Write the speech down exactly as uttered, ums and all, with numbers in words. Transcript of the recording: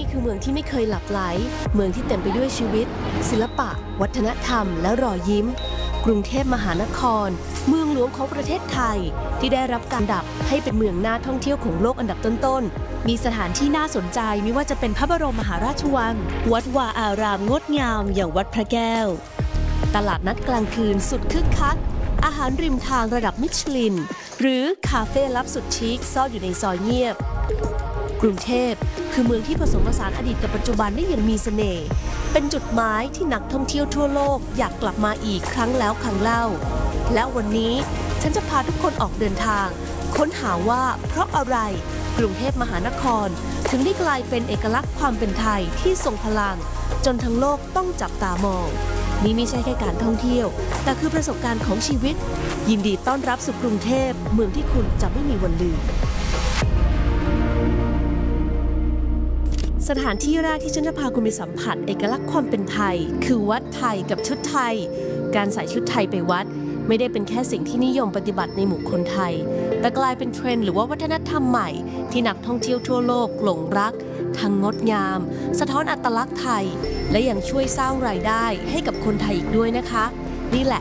คือเมืองที่ไม่เคยหลับไหลเมืองที่เต็มไปด้วยชีวิตศิลปะวัฒนธรรมและรอยยิ้มกรุงเทพมหานครเมืองหลวงของประเทศไทยที่ได้รับการดับให้เป็นเมืองน่าท่องเที่ยวของโลกอันดับต้นๆมีสถานที่น่าสนใจไม่ว่าจะเป็นพระบรมมหาราชวังวัดวาอารามงดงามอย่างวัดพระแก้วตลาดนัดกลางคืนสุดคึกคักอาหารริมทางระดับมิชลินหรือคาเฟ่ลับสุดชิคซ่อนอยู่ในซอยเงียบกรุงเทพคือเมืองที่ผสมผสานอดีตกับปัจจุบันได้อย่างมีเสน่ห์เป็นจุดหมายที่นักท่องเที่ยวทั่วโลกอยากกลับมาอีกครั้งแล้วครั้งเล่าและวันนี้ฉันจะพาทุกคนออกเดินทางค้นหาว่าเพราะอะไรกรุงเทพมหานครถึงได้กลายเป็นเอกลักษณ์ความเป็นไทยที่ทรงพลังจนทั้งโลกต้องจับตามองนี่ไม่ใช่แค่การท่องเที่ยวแต่คือประสบการณ์ของชีวิตยินดีต้อนรับสู่กรุงเทพเมืองที่คุณจะไม่มีวันลืมสถานที่แรกที่ฉันจะพาคุณไปสัมผัสเอกลักษณ์ความเป็นไทยคือวัดไทยกับชุดไทยการใส่ชุดไทยไปวัดไม่ได้เป็นแค่สิ่งที่นิยมปฏิบัติในหมู่คนไทยแต่กลายเป็นเทรนด์หรือว่าวัฒนธรรมใหม่ที่นักท่องเที่ยวทั่วโลกหลงรักทั้งงดงามสะท้อนอัตลักษณ์ไทยและยังช่วยสร้างรายได้ให้กับคนไทยอีกด้วยนะคะนี่แหละ